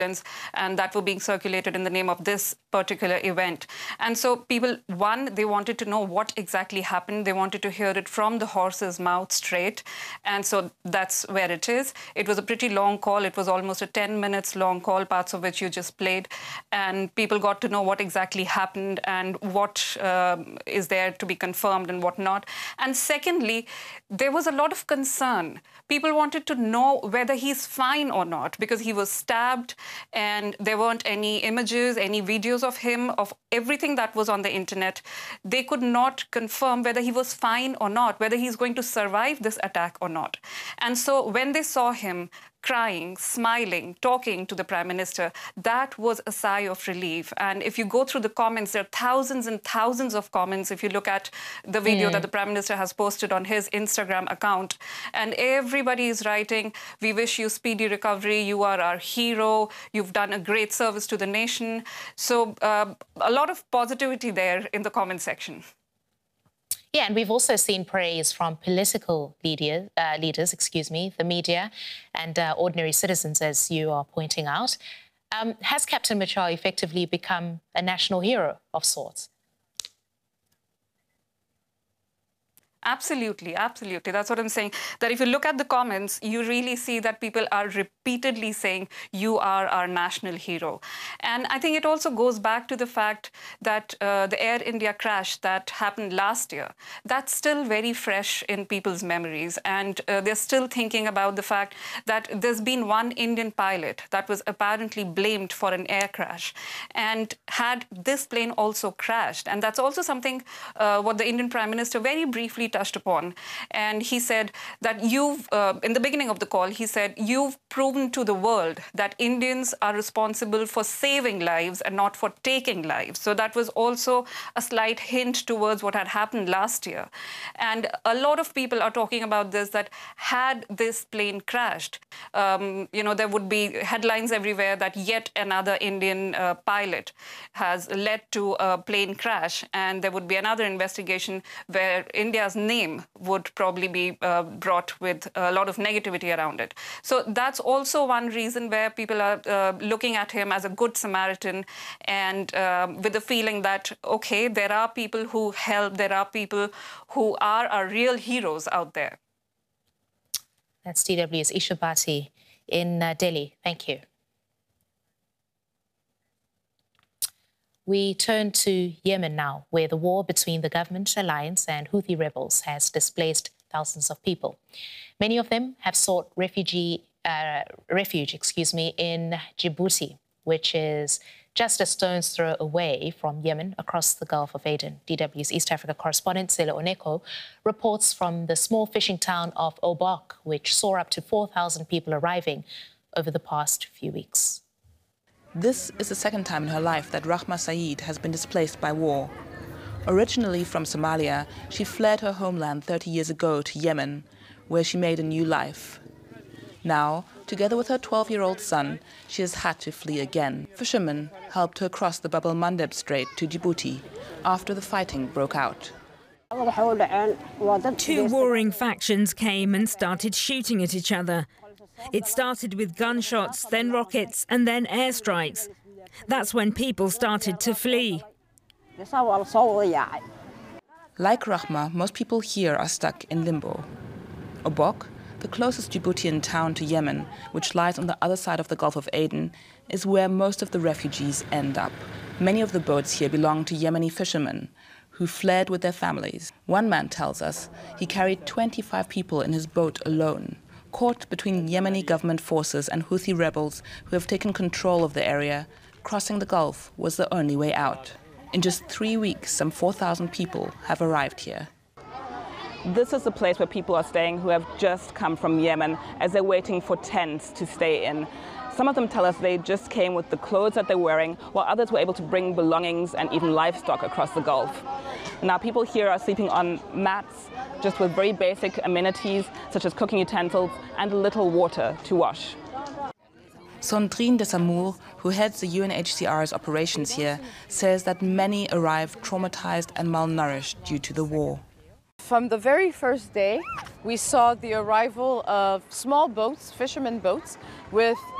and that were being circulated in the name of this particular event. And so people, one, they wanted to know what exactly happened. They wanted to hear it from the horse's mouth straight. And so that's where it is. It was a pretty long call. It was almost a 10 minutes long call, parts of which you just played. And people got to know what exactly happened and what is there to be confirmed and what not. And secondly, there was a lot of concern. People wanted to know whether he's fine or not, because he was stabbed and there weren't any images, any videos of him, of everything that was on the internet. They could not confirm whether he was fine or not, whether he's going to survive this attack or not. And so when they saw him crying, smiling, talking to the Prime Minister, that was a sigh of relief. And if you go through the comments, there are thousands and thousands of comments. If you look at the video that the Prime Minister has posted on his Instagram account, and everybody is writing, "We wish you speedy recovery. You are our hero. You've done a great service to the nation." So a lot of positivity there in the comment section. Yeah, and we've also seen praise from political leaders, the media and ordinary citizens, as you are pointing out. Has Captain Machar effectively become a national hero of sorts? Absolutely, absolutely. That's what I'm saying. That if you look at the comments, you really see that people are repeatedly saying, "You are our national hero." And I think it also goes back to the fact that the Air India crash that happened last year, that's still very fresh in people's memories. And they're still thinking about the fact that there's been one Indian pilot that was apparently blamed for an air crash. And had this plane also crashed, and that's also something what the Indian Prime Minister very briefly touched upon. And he said that in the beginning of the call, he said, "You've proven to the world that Indians are responsible for saving lives and not for taking lives." So that was also a slight hint towards what had happened last year. And a lot of people are talking about this, that had this plane crashed, there would be headlines everywhere that yet another Indian pilot has led to a plane crash. And there would be another investigation where India's name would probably be brought with a lot of negativity around it. So that's also one reason where people are looking at him as a good Samaritan, and with the feeling that, okay, there are people who help, there are people who are our real heroes out there. That's DW's Isha Bhatti in Delhi. Thank you. We turn to Yemen now, where the war between the government alliance and Houthi rebels has displaced thousands of people. Many of them have sought refuge in Djibouti, which is just a stone's throw away from Yemen across the Gulf of Aden. DW's East Africa correspondent Sela Oneko reports from the small fishing town of Obok, which saw up to 4,000 people arriving over the past few weeks. This is the second time in her life that Rahma Saeed has been displaced by war. Originally from Somalia, she fled her homeland 30 years ago to Yemen, where she made a new life. Now, together with her 12-year-old son, she has had to flee again. Fishermen helped her cross the Bab el-Mandeb Strait to Djibouti after the fighting broke out. Two warring factions came and started shooting at each other. It started with gunshots, then rockets, and then airstrikes. That's when people started to flee. Like Rahma, most people here are stuck in limbo. Obok, the closest Djiboutian town to Yemen, which lies on the other side of the Gulf of Aden, is where most of the refugees end up. Many of the boats here belong to Yemeni fishermen who fled with their families. One man tells us he carried 25 people in his boat alone. Caught between Yemeni government forces and Houthi rebels who have taken control of the area, crossing the Gulf was the only way out. In just 3 weeks, some 4,000 people have arrived here. This is the place where people are staying who have just come from Yemen as they're waiting for tents to stay in. Some of them tell us they just came with the clothes that they're wearing, while others were able to bring belongings and even livestock across the Gulf. Now people here are sleeping on mats, just with very basic amenities such as cooking utensils and a little water to wash. Sandrine Desamour, who heads the UNHCR's operations here, says that many arrive traumatized and malnourished due to the war. From the very first day, we saw the arrival of small boats, fishermen boats, with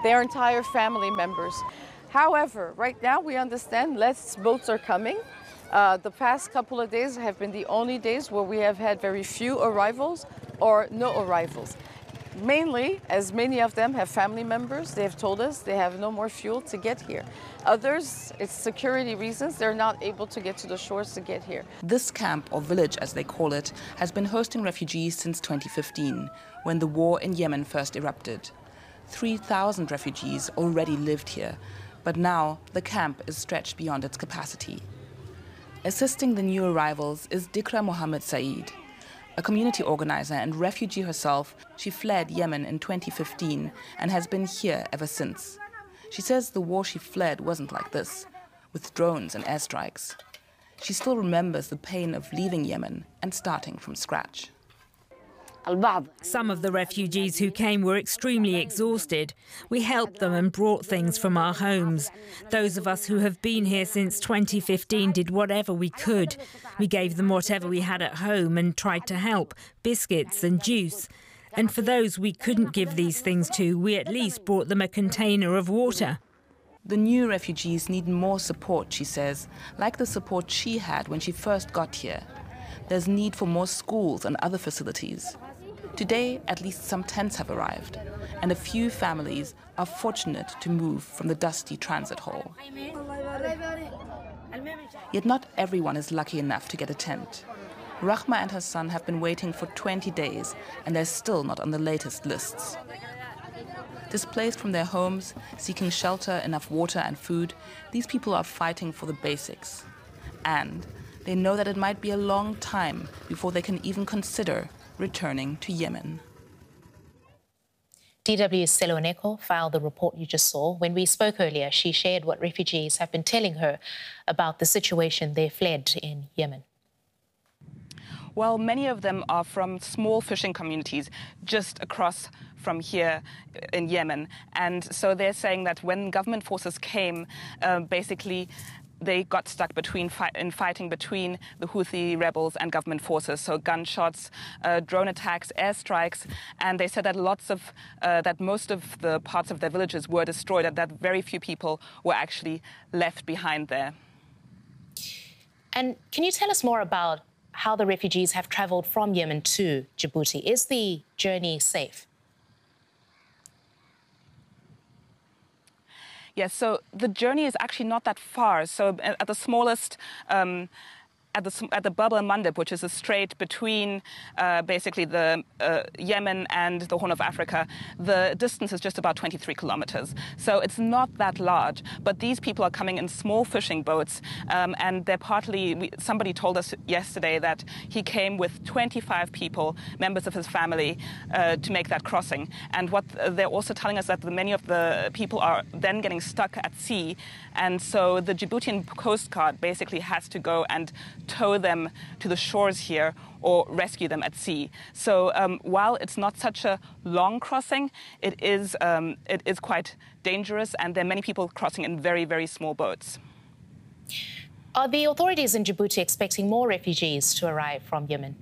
their entire family members. However, right now we understand less boats are coming. The past couple of days have been the only days where we have had very few arrivals or no arrivals. Mainly, as many of them have family members, they have told us they have no more fuel to get here. Others, it's security reasons, they're not able to get to the shores to get here. This camp, or village as they call it, has been hosting refugees since 2015, when the war in Yemen first erupted. 3,000 refugees already lived here, but now the camp is stretched beyond its capacity. Assisting the new arrivals is Dikra Mohammed Saeed. A community organizer and refugee herself, she fled Yemen in 2015 and has been here ever since. She says the war she fled wasn't like this, with drones and airstrikes. She still remembers the pain of leaving Yemen and starting from scratch. Some of the refugees who came were extremely exhausted. We helped them and brought things from our homes. Those of us who have been here since 2015 did whatever we could. We gave them whatever we had at home and tried to help, biscuits and juice. And for those we couldn't give these things to, we at least brought them a container of water. The new refugees need more support, she says, like the support she had when she first got here. There's need for more schools and other facilities. Today, at least some tents have arrived, and a few families are fortunate to move from the dusty transit hall. Yet not everyone is lucky enough to get a tent. Rahma and her son have been waiting for 20 days, and they're still not on the latest lists. Displaced from their homes, seeking shelter, enough water and food, these people are fighting for the basics. And they know that it might be a long time before they can even consider returning to Yemen. DW's Selo Oneko filed the report you just saw. When we spoke earlier, she shared what refugees have been telling her about the situation they fled in Yemen. Well, many of them are from small fishing communities just across from here in Yemen. And so they're saying that when government forces came, basically they got stuck in fighting between the Houthi rebels and government forces. So gunshots, drone attacks, airstrikes, and they said that that most of the parts of their villages were destroyed, and that very few people were actually left behind there. And can you tell us more about how the refugees have travelled from Yemen to Djibouti? Is the journey safe? Yes, so the journey is actually not that far. So at the smallest, at the Bab el-Mandeb, which is a strait between basically the Yemen and the Horn of Africa, the distance is just about 23 kilometers. So it's not that large, but these people are coming in small fishing boats, and they're somebody told us yesterday that he came with 25 people, members of his family, to make that crossing. And what they're also telling us that many of the people are then getting stuck at sea, and so the Djiboutian Coast Guard basically has to go and tow them to the shores here or rescue them at sea. So while it's not such a long crossing, it is quite dangerous, and there are many people crossing in very, very small boats. Are the authorities in Djibouti expecting more refugees to arrive from Yemen?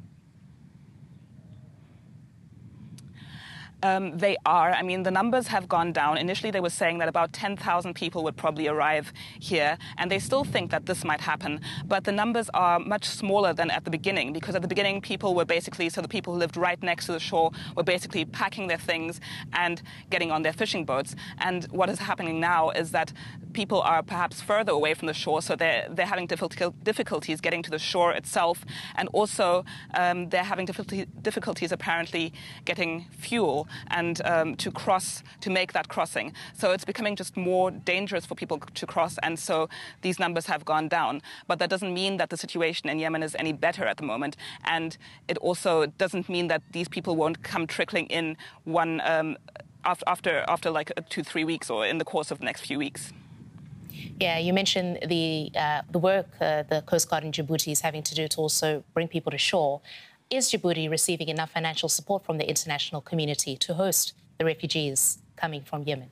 They are. I mean, the numbers have gone down. Initially, they were saying that about 10,000 people would probably arrive here, and they still think that this might happen. But the numbers are much smaller than at the beginning, because at the beginning, people were basically, so the people who lived right next to the shore were basically packing their things and getting on their fishing boats. And what is happening now is that people are perhaps further away from the shore, so they're having difficulties getting to the shore itself, and also they're having difficulties apparently getting fuel and to make that crossing. So it's becoming just more dangerous for people to cross, and so these numbers have gone down. But that doesn't mean that the situation in Yemen is any better at the moment, and it also doesn't mean that these people won't come trickling in after like 2-3 weeks or in the course of the next few weeks. Yeah, you mentioned the work the Coast Guard in Djibouti is having to do to also bring people to shore. Is Djibouti receiving enough financial support from the international community to host the refugees coming from Yemen?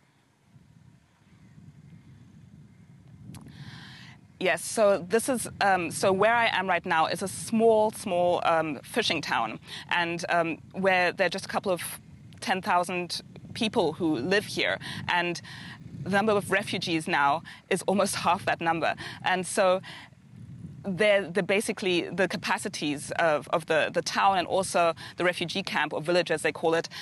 Yes, so this is so where I am right now is a small fishing town, and where there are just a couple of 10,000 people who live here, and the number of refugees now is almost half that number. And so they're basically the capacities of the town and also the refugee camp, or village as they call it,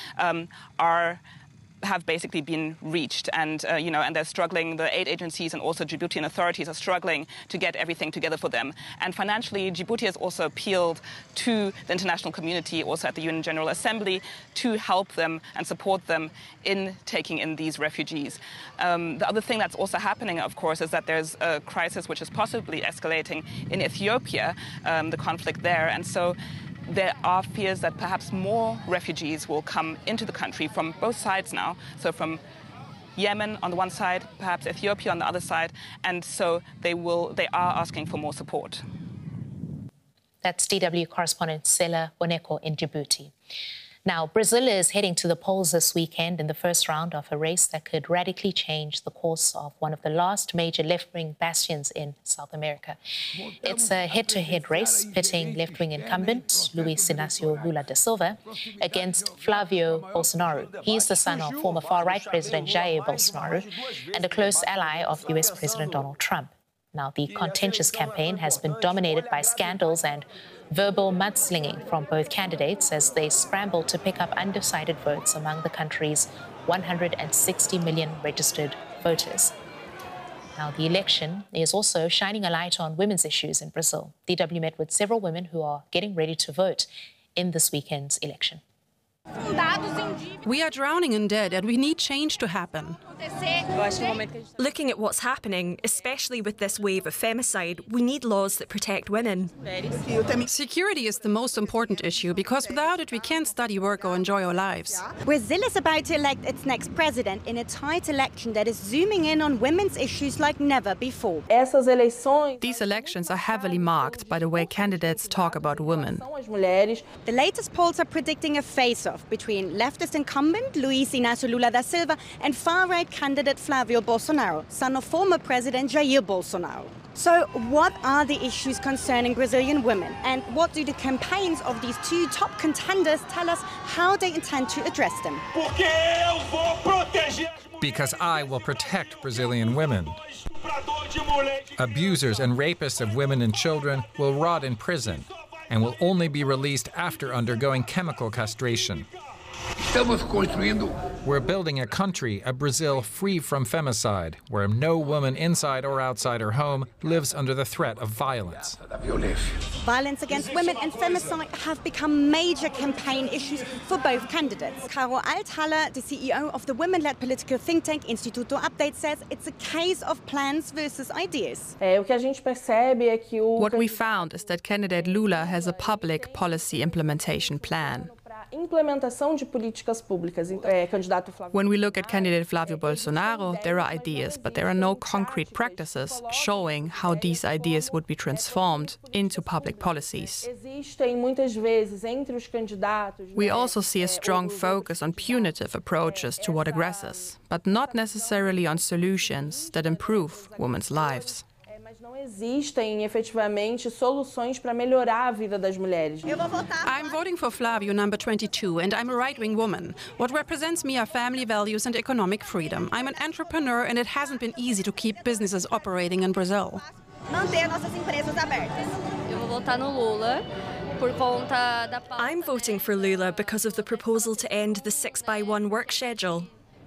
have basically been reached, and and they're struggling. The aid agencies and also Djiboutian authorities are struggling to get everything together for them. And financially, Djibouti has also appealed to the international community, also at the UN General Assembly, to help them and support them in taking in these refugees. The other thing that's also happening, of course, is that there's a crisis which is possibly escalating in Ethiopia, the conflict there, and so there are fears that perhaps more refugees will come into the country from both sides now. So from Yemen on the one side, perhaps Ethiopia on the other side, and so they are asking for more support. That's DW correspondent Sela Boneko in Djibouti. Now, Brazil is heading to the polls this weekend in the first round of a race that could radically change the course of one of the last major left-wing bastions in South America. It's a head-to-head race pitting left-wing incumbent Luiz Inácio Lula da Silva against Flavio Bolsonaro. He's the son of former far-right President Jair Bolsonaro and a close ally of US President Donald Trump. Now, the contentious campaign has been dominated by scandals and verbal mudslinging from both candidates as they scramble to pick up undecided votes among the country's 160 million registered voters. Now, the election is also shining a light on women's issues in Brazil. DW met with several women who are getting ready to vote in this weekend's election. We are drowning in debt and we need change to happen. Looking at what's happening, especially with this wave of femicide, we need laws that protect women. Security is the most important issue because without it we can't study, work or enjoy our lives. Brazil is about to elect its next president in a tight election that is zooming in on women's issues like never before. These elections are heavily marked by the way candidates talk about women. The latest polls are predicting a face-off between leftist incumbent Luiz Inácio Lula da Silva and far-right candidate Flavio Bolsonaro, son of former President Jair Bolsonaro. So what are the issues concerning Brazilian women, and what do the campaigns of these two top contenders tell us how they intend to address them? Because I will protect Brazilian women. Abusers and rapists of women and children will rot in prison and will only be released after undergoing chemical castration. We're building a country, a Brazil free from femicide, where no woman inside or outside her home lives under the threat of violence. Violence against women and femicide have become major campaign issues for both candidates. Caro Althaler, the CEO of the women-led political think tank Instituto Update, says it's a case of plans versus ideas. What we found is that candidate Lula has a public policy implementation plan. When we look at candidate Flavio Bolsonaro, there are ideas, but there are no concrete practices showing how these ideas would be transformed into public policies. We also see a strong focus on punitive approaches toward aggressors, but not necessarily on solutions that improve women's lives. I'm voting for Flavio, number 22, and I'm a right-wing woman. What represents me are family values and economic freedom. I'm an entrepreneur, and it hasn't been easy to keep businesses operating in Brazil. I'm voting for Lula because of the proposal to end the 6x1 work schedule.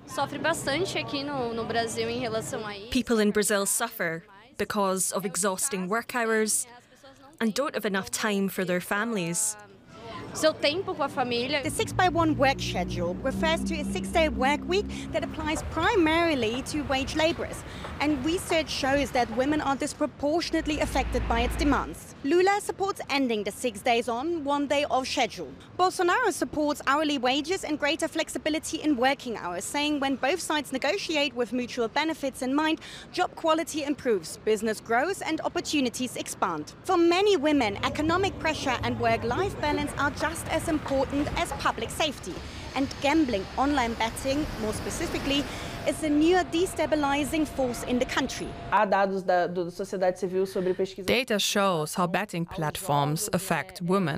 People in Brazil suffer because of exhausting work hours and don't have enough time for their families. The 6x1 work schedule refers to a 6-day work week that applies primarily to wage laborers, and research shows that women are disproportionately affected by its demands. Lula supports ending the 6 days on, 1 day off schedule. Bolsonaro supports hourly wages and greater flexibility in working hours, saying when both sides negotiate with mutual benefits in mind, job quality improves, business grows and opportunities expand. For many women, economic pressure and work-life balance are just as important as public safety. And gambling, online betting, more specifically, is a new destabilizing force in the country. Data shows how betting platforms affect women.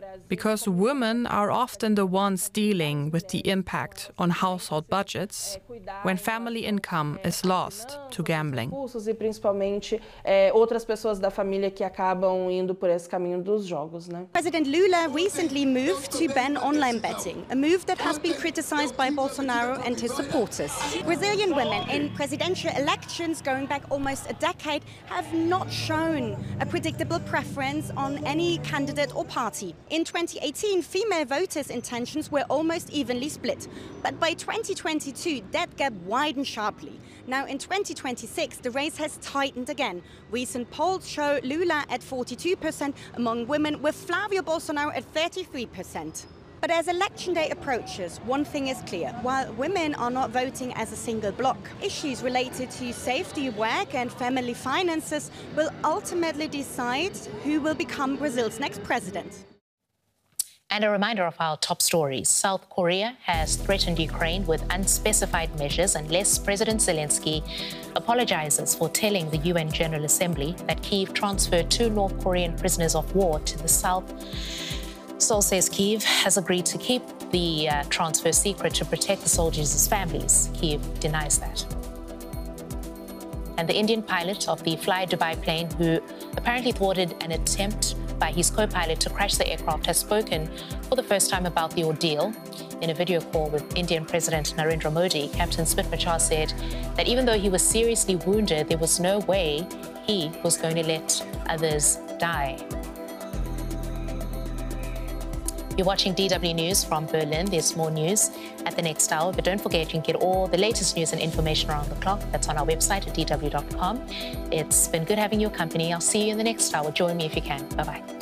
because women are often the ones dealing with the impact on household budgets when family income is lost to gambling. E principalmente outras pessoas da família que acabam indo por esse caminho dos jogos, né? President Lula recently moved to ban online betting, a move that has been criticized by Bolsonaro and his supporters. Brazilian women in presidential elections going back almost a decade have not shown a predictable preference on any candidate or party. In 2018, female voters' intentions were almost evenly split. But by 2022, that gap widened sharply. Now in 2026, the race has tightened again. Recent polls show Lula at 42% among women, with Flavio Bolsonaro at 33%. But as election day approaches, one thing is clear. While women are not voting as a single bloc, issues related to safety, work and family finances will ultimately decide who will become Brazil's next president. And a reminder of our top stories. South Korea has threatened Ukraine with unspecified measures unless President Zelensky apologizes for telling the UN General Assembly that Kyiv transferred 2 North Korean prisoners of war to the south. Seoul says Kyiv has agreed to keep the transfer secret to protect the soldiers' families. Kyiv denies that. And the Indian pilot of the Fly Dubai plane, who apparently thwarted an attempt by his co-pilot to crash the aircraft, has spoken for the first time about the ordeal. In a video call with Indian President Narendra Modi, Captain Smit Machar said that even though he was seriously wounded, there was no way he was going to let others die. You're watching DW News from Berlin. There's more news at the next hour, but don't forget you can get all the latest news and information around the clock. That's on our website at dw.com. It's been good having your company. I'll see you in the next hour. Join me if you can. Bye-bye.